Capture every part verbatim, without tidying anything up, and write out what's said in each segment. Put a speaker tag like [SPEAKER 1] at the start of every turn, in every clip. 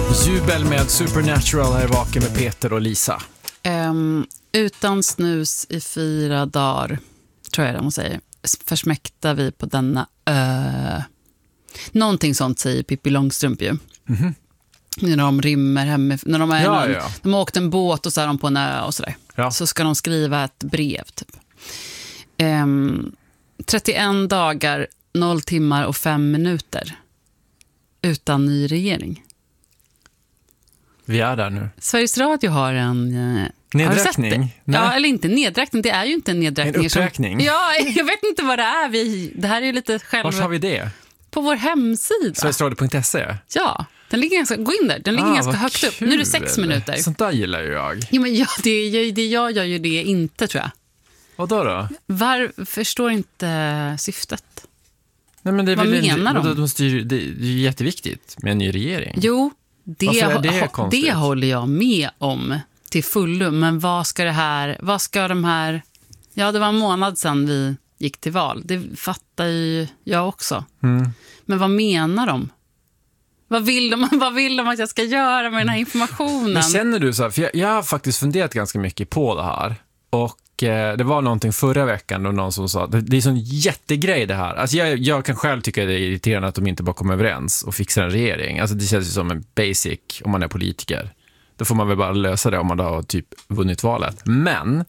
[SPEAKER 1] Jubel med Supernatural här vaken med Peter och Lisa.
[SPEAKER 2] Um, utan snus i fyra dagar, tror jag de säger, försmäktar vi på denna ö. Någonting sånt säger Pippi Långstrump ju. Mm-hmm. När de rymmer hemma, när de, är
[SPEAKER 1] ja,
[SPEAKER 2] någon,
[SPEAKER 1] ja.
[SPEAKER 2] de har åkt en båt och så är de på en ö och sådär.
[SPEAKER 1] Ja.
[SPEAKER 2] Så ska de skriva ett brev typ. Um, trettioen dagar, noll timmar och fem minuter utan ny regering.
[SPEAKER 1] Vi är där nu.
[SPEAKER 2] Sveriges Radio har en... Eh,
[SPEAKER 1] nedräkning?
[SPEAKER 2] Ja, eller inte nedräkning. Det är ju inte en nedräkning.
[SPEAKER 1] En uppräkning?
[SPEAKER 2] Som, ja, jag vet inte vad det är. Vi, det här är ju lite själv...
[SPEAKER 1] Var har vi det?
[SPEAKER 2] På vår hemsida.
[SPEAKER 1] Sveriges Radio punkt se?
[SPEAKER 2] Ja, den ligger ganska... Gå in där. Den ligger ah, ganska högt upp. Nu är det sex minuter.
[SPEAKER 1] Sånt där gillar ju jag.
[SPEAKER 2] Ja, men ja, det, det, jag gör ju det inte, tror jag.
[SPEAKER 1] Vad då då?
[SPEAKER 2] Var förstår inte syftet.
[SPEAKER 1] Nej, men det är
[SPEAKER 2] vad
[SPEAKER 1] väl
[SPEAKER 2] menar
[SPEAKER 1] en,
[SPEAKER 2] de?
[SPEAKER 1] de styr, det är ju jätteviktigt med en ny regering.
[SPEAKER 2] Jo, det,
[SPEAKER 1] är det,
[SPEAKER 2] ho- det håller jag med om till fullo. Men vad ska det här, vad ska de här, ja det var en månad sedan vi gick till val. Det fattar ju jag också. Mm. Men vad menar de? Vad vill de, vad vill de att jag ska göra med den här informationen?
[SPEAKER 1] Men känner du så här, för jag, jag har faktiskt funderat ganska mycket på det här. Och eh, det var någonting förra veckan då någon som sa, det, det är sån jättegrej det här. Alltså jag, jag kan själv tycka det är irriterande att de inte bara kommer överens och fixar en regering. Alltså det känns ju som en basic om man är politiker. Då får man väl bara lösa det om man då har typ vunnit valet. Men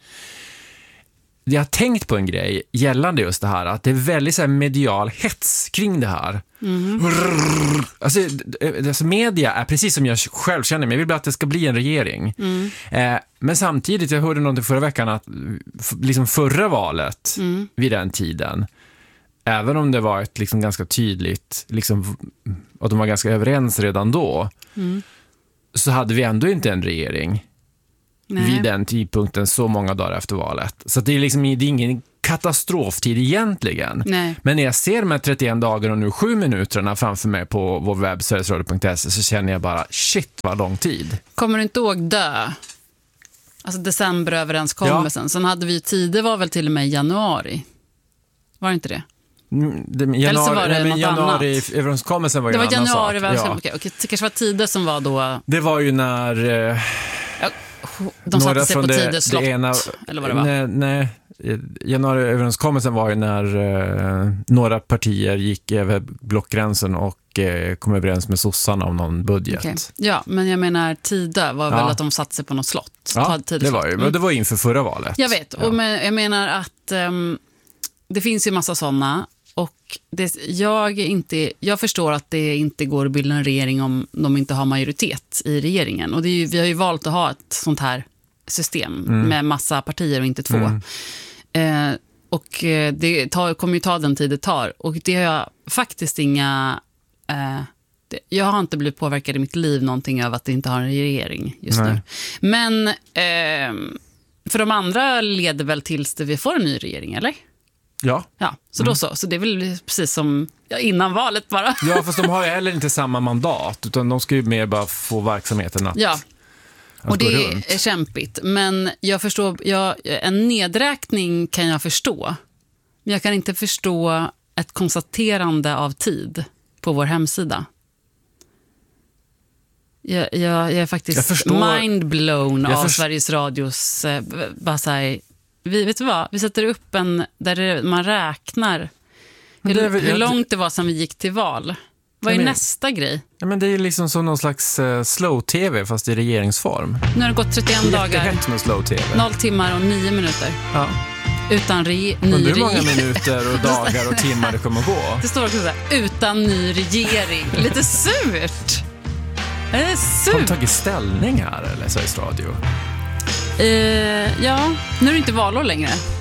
[SPEAKER 1] jag har tänkt på en grej gällande just det här, att det är väldigt så här medial hets kring det här. Mm. Alltså, alltså media är precis som jag själv känner, men jag vill bara att det ska bli en regering. Mm. Eh, men samtidigt, jag hörde någonting förra veckan att liksom förra valet mm. vid den tiden, även om det var ett liksom ganska tydligt liksom, och de var ganska överens redan då, mm. så hade vi ändå inte en regering. Nej. Vid den tidpunkten så många dagar efter valet. Så det är liksom det är ingen katastroftid egentligen.
[SPEAKER 2] Nej.
[SPEAKER 1] Men när jag ser de här trettioen dagar och nu sju minuterna framför mig på vår webb sveriges radio punkt se så känner jag bara, shit vad lång tid.
[SPEAKER 2] Kommer du inte ihåg dö? Alltså decemberöverenskommelsen. Ja. Sen hade vi ju tid, det var väl till och med i januari. Var det inte det?
[SPEAKER 1] Mm, det januari,
[SPEAKER 2] eller så var det
[SPEAKER 1] nej,
[SPEAKER 2] något
[SPEAKER 1] januari,
[SPEAKER 2] annat.
[SPEAKER 1] Överenskommelsen var ju
[SPEAKER 2] det var
[SPEAKER 1] en annan
[SPEAKER 2] januari,
[SPEAKER 1] sak.
[SPEAKER 2] Ja. Okej, okej. Det kanske var tider som var då...
[SPEAKER 1] Det var ju när... Eh,
[SPEAKER 2] ja, de satte sig på
[SPEAKER 1] det,
[SPEAKER 2] tider slott,
[SPEAKER 1] ena,
[SPEAKER 2] eller vad det var.
[SPEAKER 1] Nej, nej. Januariöverenskommelsen var ju när eh, några partier gick över blockgränsen och eh, kom överens med sossarna om någon budget. Okay.
[SPEAKER 2] Ja, men jag menar tider var
[SPEAKER 1] ja.
[SPEAKER 2] väl att de satte sig på något slott.
[SPEAKER 1] Ja, det var ju, men det var inför förra valet.
[SPEAKER 2] Jag vet,
[SPEAKER 1] ja.
[SPEAKER 2] och men, jag menar att um, det finns ju massa sådana. Och det, jag, inte, jag förstår att det inte går att bilda en regering om de inte har majoritet i regeringen. Och det är ju, vi har ju valt att ha ett sånt här system mm. med massa partier och inte två. Mm. Eh, och det tar, kommer ju ta den tid det tar. Och det har jag faktiskt inga... Eh, det, jag har inte blivit påverkad i mitt liv någonting av att det inte har en regering just Nej. nu. Men eh, för de andra leder väl tills vi får en ny regering, eller?
[SPEAKER 1] Ja.
[SPEAKER 2] Ja, så då så. Så det är väl precis som ja, innan valet bara.
[SPEAKER 1] Ja, fast de har ju heller inte samma mandat, utan de ska ju mer bara få verksamheten att,
[SPEAKER 2] ja.
[SPEAKER 1] att
[SPEAKER 2] och det
[SPEAKER 1] runt.
[SPEAKER 2] är kämpigt. Men jag förstår, jag, en nedräkning kan jag förstå. Men jag kan inte förstå ett konstaterande av tid på vår hemsida. Jag, jag, jag är faktiskt jag mindblown jag av först- Sveriges Radios eh, bara så här, vi, vet du vad? Vi sätter upp en där det, man räknar hur, det väl, hur långt det var sedan vi gick till val. Vad är men, nästa grej?
[SPEAKER 1] Ja, men det är liksom som någon slags uh, slow-tv fast i regeringsform.
[SPEAKER 2] Nu har det gått trettioen dagar.
[SPEAKER 1] Med slow-tv.
[SPEAKER 2] Noll timmar och nio minuter.
[SPEAKER 1] Ja.
[SPEAKER 2] Utan re- ny
[SPEAKER 1] regering. Hur många minuter och dagar och timmar det kommer gå?
[SPEAKER 2] Det står också så här, utan ny regering. Lite surt. Det är surt.
[SPEAKER 1] Har de tagit ställning här eller Sveriges Radio?
[SPEAKER 2] Uh, ja, nu är det inte valår längre.